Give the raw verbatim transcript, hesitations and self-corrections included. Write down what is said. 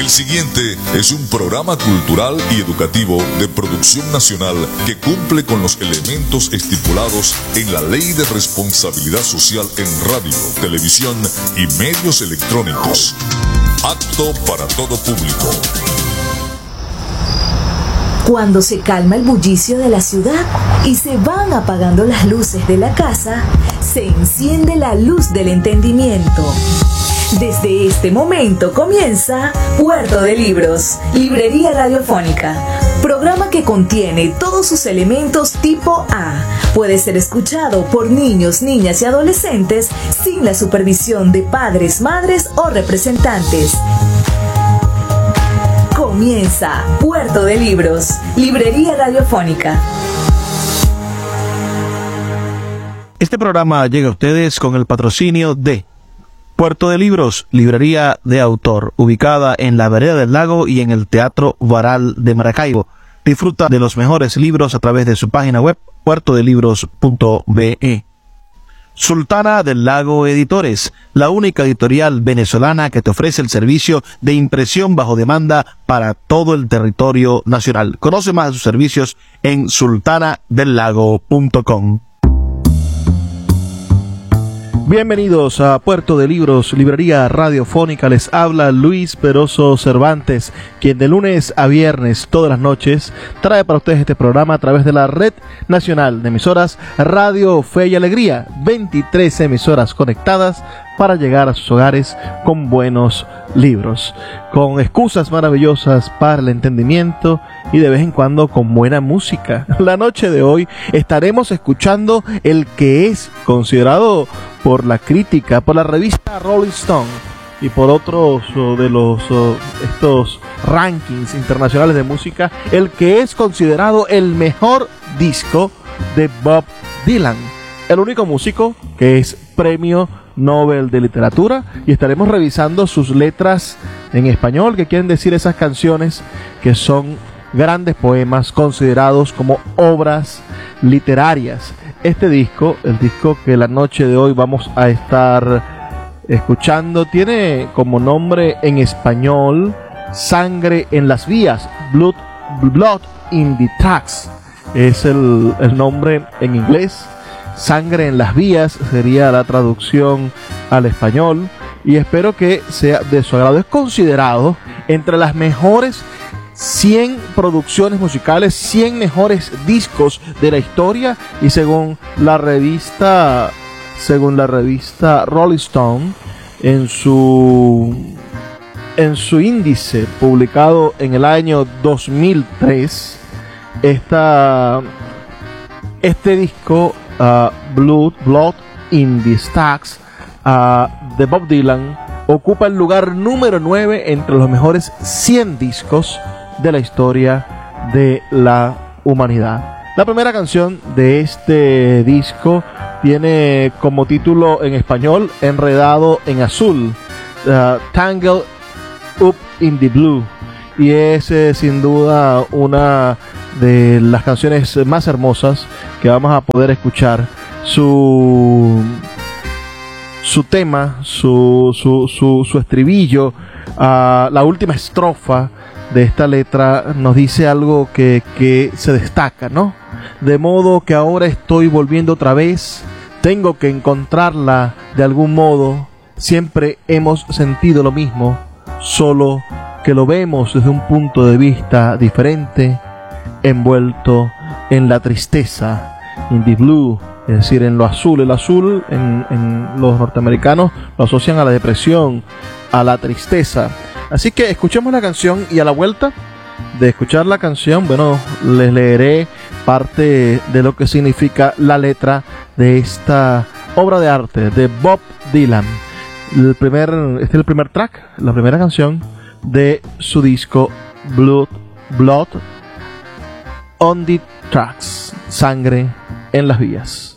El siguiente es un programa cultural y educativo de producción nacional que cumple con los elementos estipulados en la Ley de Responsabilidad Social en radio, televisión y medios electrónicos. Apto para todo público. Cuando se calma el bullicio de la ciudad y se van apagando las luces de la casa, se enciende la luz del entendimiento. Desde este momento comienza Puerto de Libros, Librería Radiofónica, programa que contiene todos sus elementos tipo A. Puede ser escuchado por niños, niñas y adolescentes sin la supervisión de padres, madres o representantes. Comienza Puerto de Libros, Librería Radiofónica. Este programa llega a ustedes con el patrocinio de Puerto de Libros, librería de autor, ubicada en la Vereda del Lago y en el Teatro Varal de Maracaibo. Disfruta de los mejores libros a través de su página web, puerto de libros punto be. Sultana del Lago Editores, la única editorial venezolana que te ofrece el servicio de impresión bajo demanda para todo el territorio nacional. Conoce más de sus servicios en sultana del lago punto com. Bienvenidos a Puerto de Libros, Librería Radiofónica. Les habla Luis Peroso Cervantes, quien de lunes a viernes, todas las noches, trae para ustedes este programa a través de la Red Nacional de Emisoras Radio Fe y Alegría. veintitrés emisoras conectadas para llegar a sus hogares con buenos libros, con excusas maravillosas para el entendimiento y de vez en cuando con buena música. La noche de hoy estaremos escuchando el que es considerado por la crítica, por la revista Rolling Stone y por otros uh, de los uh, estos rankings internacionales de música, el que es considerado el mejor disco de Bob Dylan, el único músico que es premio Nobel de Literatura, y estaremos revisando sus letras en español, que quieren decir esas canciones que son grandes poemas considerados como obras literarias. Este disco, el disco que la noche de hoy vamos a estar escuchando, tiene como nombre en español Sangre en las Vías, Blood, Blood in the Tracks. Es el, el nombre en inglés. Sangre en las Vías sería la traducción al español, y espero que sea de su agrado. Es considerado entre las mejores cien producciones musicales, cien mejores discos de la historia, y según la revista según la revista Rolling Stone, en su en su índice publicado en el año dos mil tres, esta este disco uh, Blood Blood in the Stacks uh, de Bob Dylan ocupa el lugar número nueve entre los mejores cien discos de la historia de la humanidad. La primera canción de este disco tiene como título en español Enredado en Azul, uh, Tangled Up in the Blue, y es eh, sin duda una de las canciones más hermosas que vamos a poder escuchar. Su su tema, su su su, su estribillo, uh, la última estrofa de esta letra nos dice algo que, que se destaca, ¿no? De modo que ahora estoy volviendo otra vez, tengo que encontrarla de algún modo, siempre hemos sentido lo mismo, solo que lo vemos desde un punto de vista diferente, envuelto en la tristeza, in the blue, es decir, en lo azul. El azul en, en los norteamericanos lo asocian a la depresión, a la tristeza. Así que escuchemos la canción, y a la vuelta de escuchar la canción, bueno, les leeré parte de lo que significa la letra de esta obra de arte de Bob Dylan. El primer, este es el primer track, la primera canción de su disco Blood, Blood on the Tracks, Sangre en las Vías.